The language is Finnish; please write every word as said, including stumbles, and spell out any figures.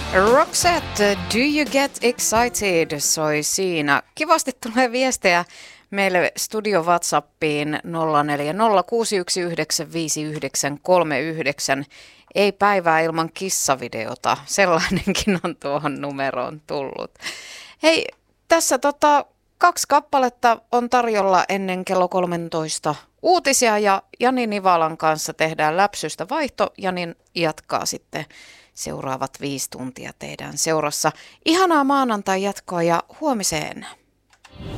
Roxette, do you get excited, soi siinä. Kivasti tulee viestejä meille studio WhatsAppiin nolla neljä nolla kuusi yksi yhdeksän viisi yhdeksän kolme yhdeksän. Ei päivää ilman kissavideota, sellainenkin on tuohon numeroon tullut. Hei, tässä tota, kaksi kappaletta on tarjolla ennen kello kolmetoista uutisia ja Jani Nivalan kanssa tehdään läpsystä vaihto. Jani jatkaa sitten seuraavat viisi tuntia teidän seurassa. Ihanaa maanantai jatkoa ja huomiseen.